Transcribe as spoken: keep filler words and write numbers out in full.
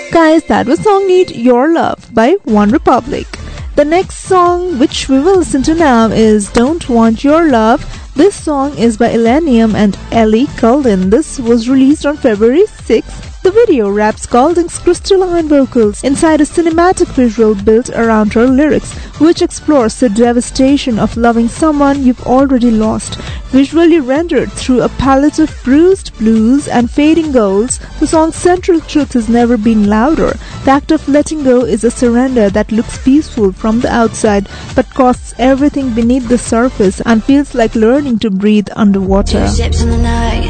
Guys, that was song Need Your Love by One Republic. The next song which we will listen to now is Don't Want Your Love. This song is by Illenium and Ellie Goulding. This was released on February sixth. The video wraps Goulding's crystalline vocals inside a cinematic visual built around her lyrics, which explores the devastation of loving someone you've already lost. Visually rendered through a palette of bruised blues and fading golds, the song's central truth has never been louder. The act of letting go is a surrender that looks peaceful from the outside, but costs everything beneath the surface and feels like learning to breathe underwater. Two ships in the night.